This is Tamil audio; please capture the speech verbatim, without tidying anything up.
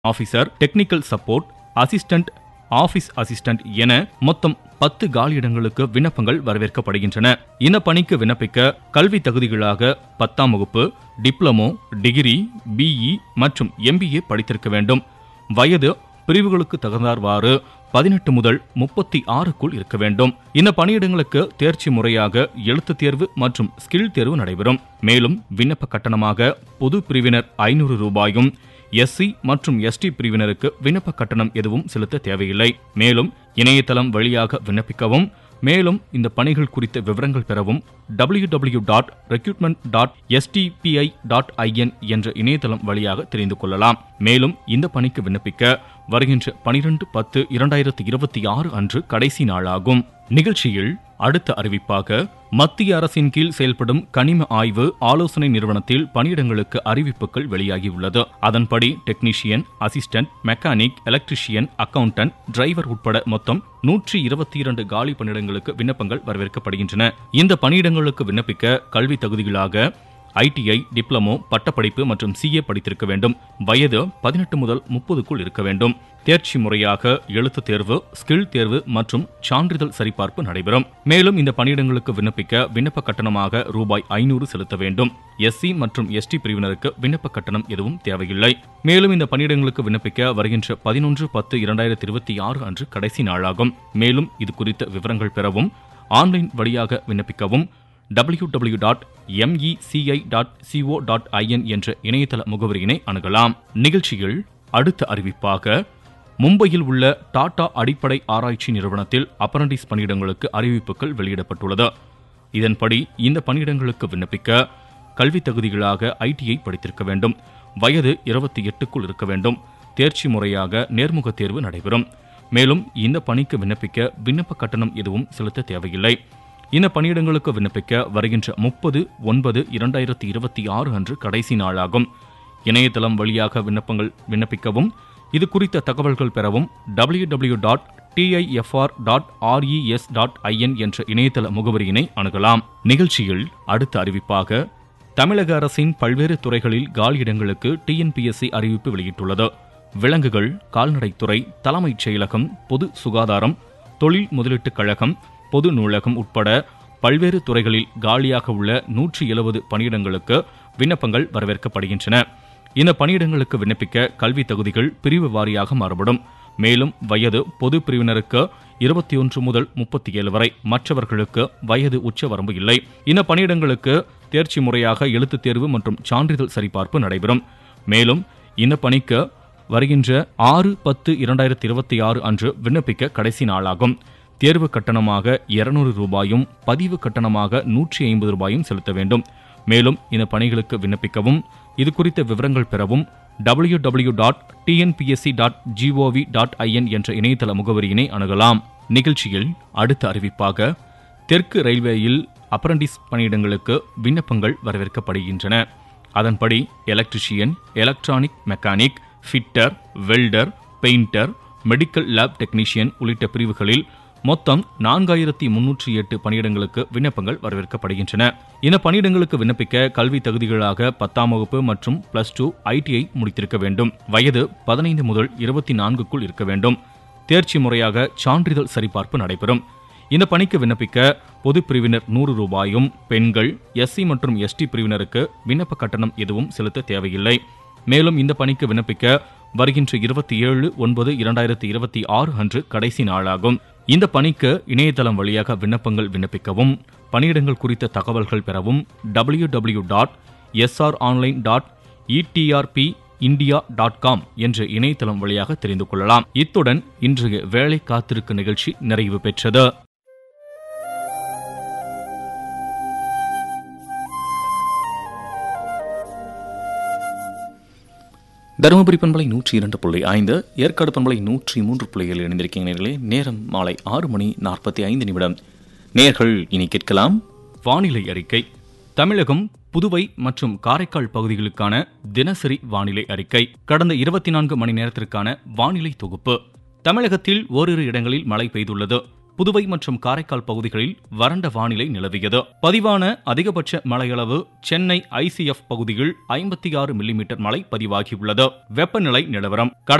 Officer, technical support, assistant, office assistant என மொத்தம் பத்து காலியிடங்களுக்கு விண்ணப்பங்கள் வரவேற்கப்படுகின்றன. இந்த பணிக்கு விண்ணப்பிக்க கல்வி தகுதிகளாக பத்தாம் வகுப்பு, டிப்ளமோ, டிகிரி, பிஇ மற்றும் எம்பிஏ படித்திருக்க வேண்டும். வயது பிரிவுகளுக்கு தகுந்தார்வாறு பதினெட்டு முதல் முப்பத்தி ஆறுக்குள் இருக்க வேண்டும். இந்த பணியிடங்களுக்கு தேர்ச்சி முறையாக எழுத்து தேர்வு மற்றும் ஸ்கில் தேர்வு நடைபெறும். மேலும் விண்ணப்ப கட்டணமாக பொது பிரிவினர் ஐநூறு ரூபாயும், எஸ்சி மற்றும் எஸ்டி பிரிவினருக்கு விண்ணப்ப கட்டணம் எதுவும் செலுத்த தேவையில்லை. மேலும் இணையதளம் வழியாக விண்ணப்பிக்கவும், மேலும் இந்த பணிகள் குறித்த விவரங்கள் பெறவும் W W W dot recruitment dot S T B I dot I என் என்ற இணையதளம் வழியாக தெரிந்து கொள்ளலாம். மேலும் இந்த பணிக்கு விண்ணப்பிக்க வருகின்ற பனிரெண்டு பத்து இரண்டாயிரத்தி இருபத்தி ஆறு அன்று கடைசி நாளாகும். நிகழ்ச்சியில் அடுத்த அறிவிப்பாக மத்திய அரசின் கீழ் செயல்படும் கனிம ஆய்வு ஆலோசனை நிறுவனத்தில் பணியிடங்களுக்கு அறிவிப்புகள் வெளியாகியுள்ளது. அதன்படி technician, assistant, mechanic, electrician, accountant, driver உட்பட மொத்தம் நூற்றி இருபத்தி இரண்டு காலி பணியிடங்களுக்கு விண்ணப்பங்கள் வரவேற்கப்படுகின்றன. இந்த பணியிடங்களுக்கு விண்ணப்பிக்க கல்வி தகுதிகளாக ஐடிஐ, டிப்ளமோ, பட்டப்படிப்பு மற்றும் சிஏ படித்திருக்க வேண்டும். வயது பதினெட்டு முதல் முப்பதுக்குள் இருக்க வேண்டும். தேர்ச்சி முறையாக எழுத்து தேர்வு, ஸ்கில் தேர்வு மற்றும் சான்றிதழ் சரிபார்ப்பு நடைபெறும். மேலும் இந்த பணியிடங்களுக்கு விண்ணப்பிக்க விண்ணப்ப கட்டணமாக ரூபாய் ஐநூறு செலுத்த வேண்டும். எஸ்சி மற்றும் எஸ்டி பிரிவினருக்கு விண்ணப்ப கட்டணம் எதுவும் தேவையில்லை. மேலும் இந்த பணியிடங்களுக்கு விண்ணப்பிக்க வருகின்ற பதினொன்று பத்து இரண்டாயிரத்தி இருபத்தி ஆறு அன்று கடைசி நாளாகும். மேலும் இது குறித்த விவரங்கள் பெறவும் ஆன்லைன் வழியாக விண்ணப்பிக்கவும் W W W dot M E C I dot C O dot I என் என்ற இணையதள முகவரியினை அணுகலாம். நிகழ்ச்சியில் அடுத்த அறிவிப்பாக மும்பையில் உள்ள டாடா அடிப்படை ஆராய்ச்சி நிறுவனத்தில் அப்ரண்டிஸ் பணியிடங்களுக்கு அறிவிப்புகள் வெளியிடப்பட்டுள்ளது. இதன்படி இந்த பணியிடங்களுக்கு விண்ணப்பிக்க கல்வி தகுதிகளாக ஐடிஐ படித்திருக்க வேண்டும். வயது இருபத்தி எட்டுக்குள் இருக்க வேண்டும். தேர்ச்சி முறையாக நேர்முக தேர்வு நடைபெறும். மேலும் இந்த பணிக்கு விண்ணப்பிக்க விண்ணப்ப கட்டணம் எதுவும் செலுத்த தேவையில்லை. இந்த பணியிடங்களுக்கு விண்ணப்பிக்க வருகின்ற முப்பது ஒன்பது இரண்டாயிரத்தி இருபத்தி ஆறு அன்று கடைசி நாளாகும். இணையதளம் வழியாக விண்ணப்பங்கள் விண்ணப்பிக்கவும், இது குறித்த தகவல்கள் பெறவும் W W W dot D I F R dot R E S dot I என் என்ற இணையதள முகவரியினை அணுகலாம். நிகழ்ச்சியில் அடுத்த அறிவிப்பாக தமிழக அரசின் பல்வேறு துறைகளில் காலியிடங்களுக்கு T N P S C அறிவிப்பு வெளியிட்டுள்ளது. விலங்குகள், கால்நடைத்துறை, தலைமைச் செயலகம், பொது சுகாதாரம், தொழில் முதலீட்டுக் கழகம், பொது நூலகம் உட்பட பல்வேறு துறைகளில் காலியாக உள்ள நூற்றி எழுபது பணியிடங்களுக்கு விண்ணப்பங்கள் வரவேற்கப்படுகின்றன. இந்த பணியிடங்களுக்கு விண்ணப்பிக்க கல்வி தகுதிகள் பிரிவு வாரியாக மாறுபடும். மேலும் வயது பொது பிரிவினருக்கு இருபத்தி ஒன்று முதல் முப்பத்தி ஏழு வரை, மற்றவர்களுக்கு வயது உச்சவரம்பு இல்லை. இந்த பணியிடங்களுக்கு தேர்ச்சி முறையாக எழுத்து தேர்வு மற்றும் சான்றிதழ் சரிபார்ப்பு நடைபெறும். மேலும் இந்த பணிக்கு வருகின்ற ஆறு பத்து இரண்டாயிரத்தி இருபத்தி ஆறு அன்று விண்ணப்பிக்க கடைசி நாளாகும். தேர்வு கட்டணமாக இருநூறு ரூபாயும், பதிவு கட்டணமாக நூற்றி ஐம்பது ரூபாயும் செலுத்த வேண்டும். மேலும் இந்த பணிகளுக்கு விண்ணப்பிக்கவும், இது குறித்த விவரங்கள் பெறவும் W W W dot T N P S C dot G O we dot I என் என்ற இணையதள முகவரியினை அணுகலாம். நிகழ்ச்சியில் அடுத்த அறிவிப்பாக தெற்கு ரயில்வேயில் அப்ரண்டிஸ் பணியிடங்களுக்கு விண்ணப்பங்கள் வரவேற்கப்படுகின்றன. அதன்படி electrician, electronic mechanic, fitter, welder, painter, medical lab technician உள்ளிட்ட பிரிவுகளில் மொத்தம் நான்காயிரத்தி முன்னூற்றி எட்டு பணியிடங்களுக்கு விண்ணப்பங்கள் வரவேற்கப்படுகின்றன. இந்த பணியிடங்களுக்கு விண்ணப்பிக்க கல்வி தகுதிகளாக பத்தாம் வகுப்பு மற்றும் பிளஸ் டூ ஐடிஐ முடித்திருக்க வேண்டும். வயது பதினைந்து முதல் இருபத்தி நான்குக்குள் இருக்க வேண்டும். தேர்ச்சி முறையாக சான்றிதழ் சரிபார்ப்பு நடைபெறும். இந்த பணிக்கு விண்ணப்பிக்க பொது பிரிவினர் நூறு ரூபாயும், பெண்கள், எஸ்சி மற்றும் எஸ்டி பிரிவினருக்கு விண்ணப்ப கட்டணம் எதுவும் செலுத்த தேவையில்லை. மேலும் இந்த பணிக்கு விண்ணப்பிக்க வருகின்ற இருபத்தி ஏழு ஒன்பது இரண்டாயிரத்தி இருபத்தி ஆறு அன்று கடைசி நாளாகும். இந்த பணிக்கு இணையதளம் வழியாக விண்ணப்பங்கள் விண்ணப்பிக்கவும், பணியிடங்கள் குறித்த தகவல்கள் பெறவும் W W W dot S R online dot இ D R B India dot com என்ற இணையதளம் வழியாக தெரிந்து கொள்ளலாம். இத்துடன் இன்றைய வேலை காத்திருக்கு நிகழ்ச்சி நிறைவு பெற்றது. தருமபுரி பண்பலை நூற்றி இரண்டு புள்ளி ஐந்து, ஏற்காடு பண்பலை நூற்றி மூன்று புள்ளிகள் இணைந்திருக்கிறீர்களே. நேரம் மாலை ஆறு மணி நாற்பத்தி ஐந்து நிமிடம். நேர்கள் இனி கேட்கலாம் வானிலை அறிக்கை. தமிழகம், புதுவை மற்றும் காரைக்கால் பகுதிகளுக்கான தினசரி வானிலை அறிக்கை. கடந்த இருபத்தி நான்கு மணி நேரத்திற்கான வானிலை தொகுப்பு. தமிழகத்தில் ஓரிரு இடங்களில் மழை பெய்துள்ளது. புதுவை மற்றும் காரைக்கால் பகுதிகளில் வறண்ட வானிலை நிலவியது. பதிவான அதிகபட்ச மழையளவு சென்னை ஐசிஎஃப் பகுதியில் ஐம்பத்தி ஆறு மில்லிமீட்டர் மழை பதிவாகியுள்ளது. வெப்பநிலை நிலவரம்.